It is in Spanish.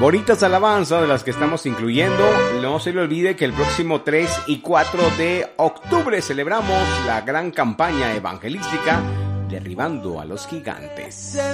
Bonitas alabanzas de las que estamos incluyendo. No se le olvide que el próximo 3 y 4 de octubre celebramos la gran campaña evangelística Derribando a los Gigantes.